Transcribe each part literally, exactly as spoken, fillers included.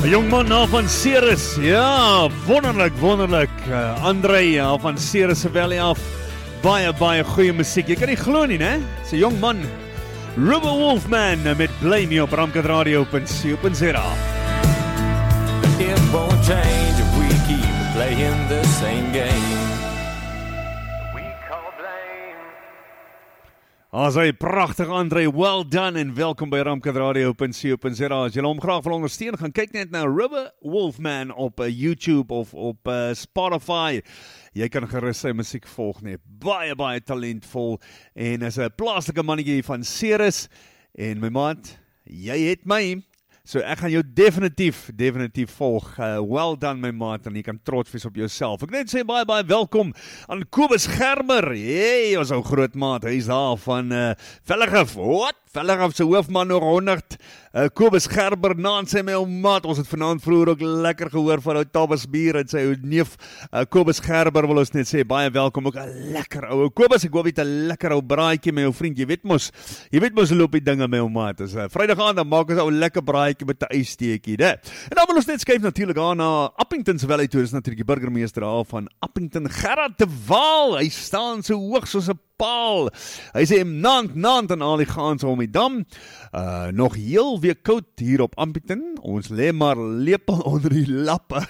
Een jong man na van Ceres, ja, wonderlik, wonderlik. Uh, André uh, van Ceres se Valley af, baie, baie goeie musiek. Jy kan nie glo nie, né? Dis 'n jong man, River Wolfman, uh, met Bly Me op ramkat radio punt co punt za. It won't change if we keep playing the same game. As hy pragtig André, well done en welkom by ramkat radio punt co punt za. As julle hom graag wil ondersteun, gaan kyk net na River Wolfman op uh, YouTube of op uh, Spotify. Jy kan gerus sy musiek volg net. Baie, baie talentvol en is 'n plaaslike mannetjie van Ceres en my maat, jy het my. So ek gaan jou definitief, definitief volg. Uh, well done my maat, en jy kan trots wees op jouself. Ek net sê baie, baie welkom aan Kobus Gerber. Hey, ons ou groot maat, hy is daar van uh, Velligif. Wat? Velligif se hoofman oor honderd. Uh, Kobus Gerber, naam sê my ou maat. Ons het vanaand vroeër ook lekker gehoor van ou Thomas Bier en sy ou neef uh, Kobus Gerber, wil ons net sê baie welkom. Ook 'n lekker ou Kobus, ek hoop jy het 'n lekker ou braaitjie met jou vriend. Jy weet mos, jy weet mos hoe loop die dinge my ou maat. Dis uh, Vrydag aand dan maak ons 'n lekker braai met 'n yssteekie, né? En dan wil ons net skuif natuurlik aan na Appington se Valley toe. Dis natuurlik die burgemeester daar van Appington, Gerard de Waal. Hy staan so hoog soos 'n paal. Hy sê naand, naand en al die gaans om die dam. Uh, nog heel weer koud hier op Appington. Ons lê maar lepel onder die lappe.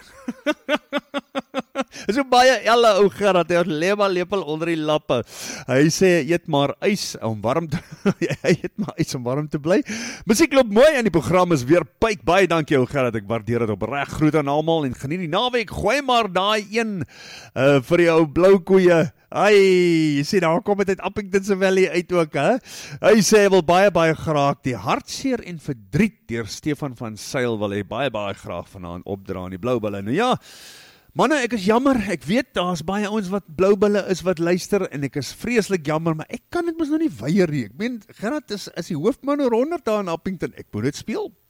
So baie elle ou Gerard, hy lê maar lepel onder die lappe. Hy sê eet maar ys om warm te hy eet maar ys om warm te bly. Musiek loop mooi en die program is weer pyk. Baie dankie ou Gerard, ek waardeer dit opreg. Groet aan almal en geniet die naweek. Gooi maar daai een uh, vir jou blou koeie. Ai, jy sê daar kom dit uit Appington se Valley uit ook, hè? Hy sê hy wil baie, baie graag die hartseer en verdriet deur Stefan van Sail wil hy baie, baie graag vanaand opdra aan die blou bulle. Nou ja, manne, ek is jammer, ek weet, daar's baie ouens wat blou bulle is wat luister, en ek is vreeslik jammer, maar ek kan dit mos nou nie weier nie. Ek meen, Gerard is, is die hoofman oor honderd daar in Appington, ek moet dit speel.